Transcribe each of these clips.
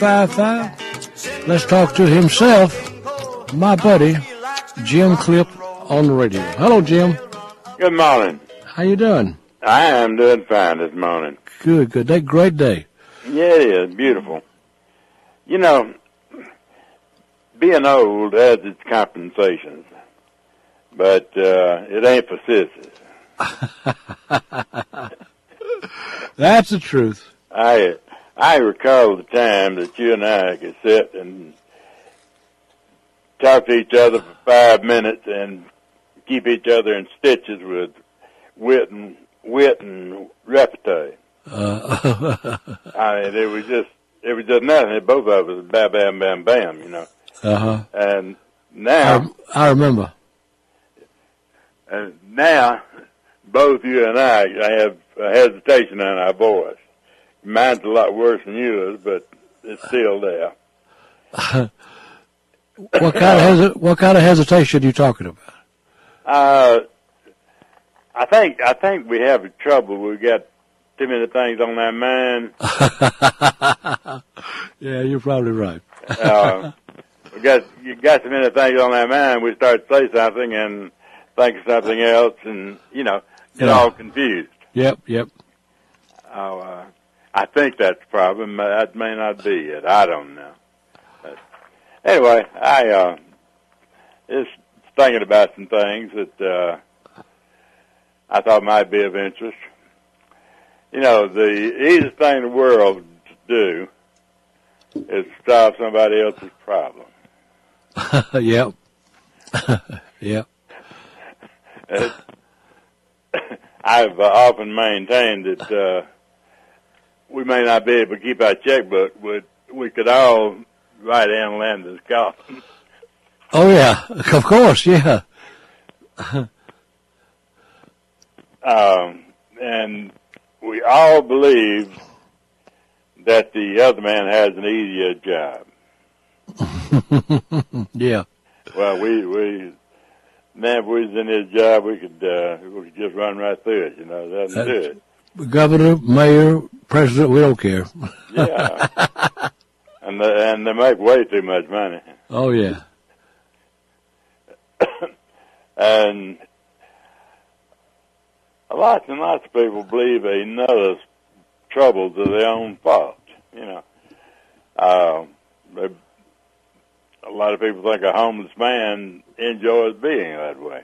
855. Let's talk to himself, my buddy, Jim Clip on the radio. Hello, Jim. Good morning. How you doing? I am doing fine this morning. Good. Great day. Yeah, it is. Beautiful. You know, being old has its compensations, but it ain't for sissies. That's the truth. I recall the time that you and I could sit and talk to each other for 5 minutes and keep each other in stitches with wit and repartee. I mean, it was just nothing. Both of us, bam, bam, bam, bam, you know. Uh-huh. And now, I remember. And now, both you and I have a hesitation in our voice. Mine's a lot worse than yours, but it's still there. What kind of hesitation are you talking about? I think we have trouble. We've got too many things on our mind. Yeah, you're probably right. You got so many things on our mind. We start to say something and think of something else, and get all confused. Yep. I think that's the problem. That may not be it. I don't know. But anyway, I just thinking about some things that I thought might be of interest. The easiest thing in the world to do is to solve somebody else's problem. Yep. Yep. I've often maintained that we may not be able to keep our checkbook, but we could all write Ann Landon's coffin. Oh, yeah. Of course, yeah. And we all believe that the other man has an easier job. Yeah. Well, if we was in his job, we could just run right through it, doesn't do it. Governor, mayor, president, we don't care. Yeah. And they make way too much money. Oh, yeah. And lots and lots of people believe another's troubles are their own fault, A lot of people think a homeless man enjoys being that way.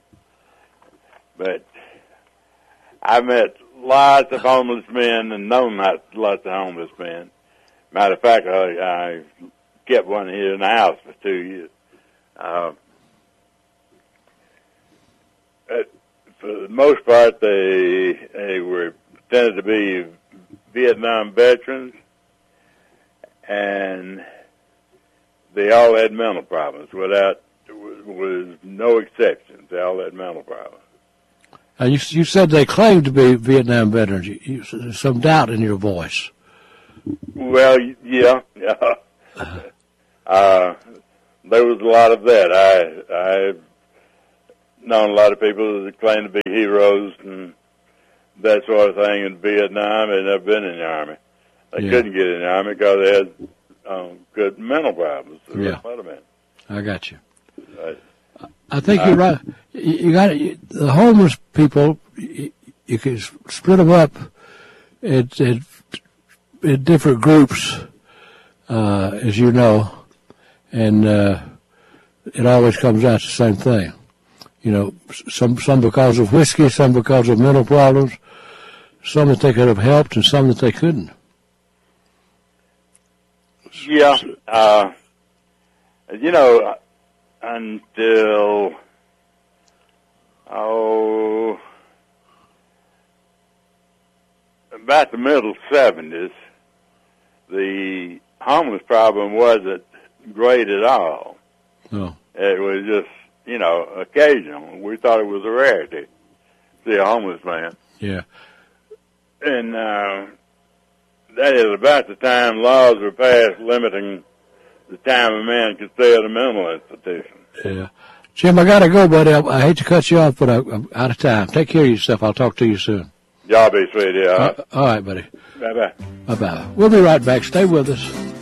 But I've met lots of homeless men and known lots of homeless men. Matter of fact, I kept one here in the house for 2 years. For the most part, they were tended to be Vietnam veterans, and they all had mental problems. Was no exceptions. They all had mental problems. You said they claimed to be Vietnam veterans. There's some doubt in your voice. Well, yeah. There was a lot of that. I've known a lot of people that claim to be heroes and that sort of thing in Vietnam, and they've been in the Army. They couldn't get in the Army because they had good mental problems. Yeah. Men. I got you. I think you're right. You got the homeless people. You can split them up in different groups, as you know, and it always comes out the same thing. Some because of whiskey, some because of mental problems, some that they could have helped, and some that they couldn't. Yeah. Until, about the middle 70s, the homeless problem wasn't great at all. Oh. It was just, occasional. We thought it was a rarity to see a homeless man. Yeah. And that is about the time laws were passed limiting the time a man could stay at a mental institution. Yeah. Jim, I got to go, buddy. I hate to cut you off, but I'm out of time. Take care of yourself. I'll talk to you soon. Y'all be sweet, yeah. All right, buddy. Bye-bye. Bye-bye. We'll be right back. Stay with us.